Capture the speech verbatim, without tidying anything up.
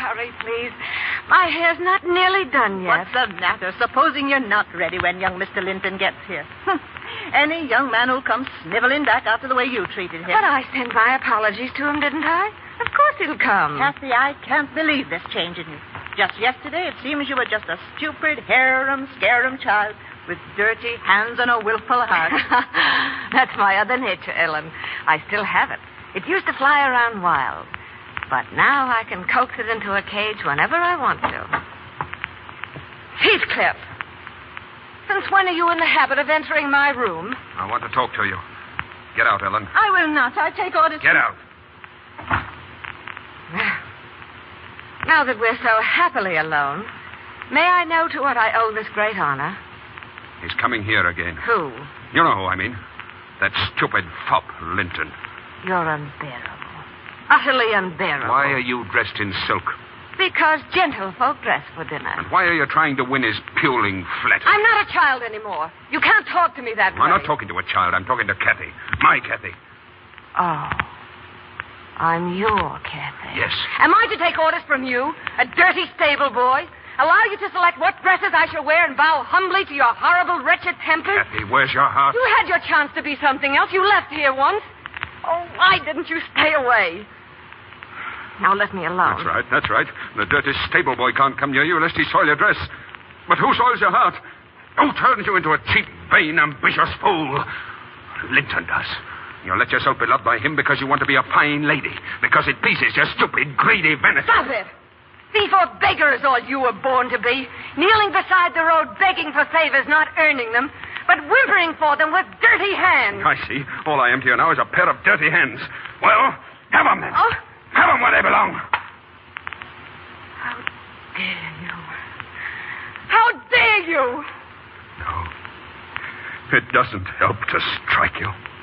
hurry, please. My hair's not nearly done yet. What's the matter? Supposing you're not ready when young Mister Linton gets here. Any young man who'll come sniveling back after the way you treated him. But I sent my apologies to him, didn't I? Of course he'll come. Kathy, I can't believe this change in you. Just yesterday, it seems you were just a stupid, harum, scarum child with dirty hands and a willful heart. That's my other nature, Ellen. I still have it. It used to fly around wild. But now I can coax it into a cage whenever I want to. Heathcliff, since when are you in the habit of entering my room? I want to talk to you. Get out, Ellen. I will not. I take orders. Get out. Now that we're so happily alone, may I know to what I owe this great honor? He's coming here again. Who? You know who I mean. That stupid fop, Linton. You're unbearable. Utterly unbearable. Why are you dressed in silk? Because gentlefolk dress for dinner. And why are you trying to win his puling flat? I'm not a child anymore. You can't talk to me that way. I'm not talking to a child. I'm talking to Kathy. My Kathy. Oh. I'm your Kathy. Yes. Am I to take orders from you, a dirty stable boy? Allow you to select what dresses I shall wear and bow humbly to your horrible, wretched temper? Kathy, where's your heart? You had your chance to be something else. You left here once. Oh, why didn't you stay away? Now let me alone. That's right, that's right. The dirty stable boy can't come near you lest he soil your dress. But who soils your heart? Who turns you into a cheap, vain, ambitious fool? Linton does. You let yourself be loved by him because you want to be a fine lady. Because it pleases your stupid, greedy vanity. Stop it! Thief or beggar is all you were born to be. Kneeling beside the road, begging for favors, not earning them, but whimpering for them with dirty hands. I see. All I am to you now is a pair of dirty hands. Well, have them then. Oh? Have them where they belong. How dare you? How dare you? No. It doesn't help to strike you.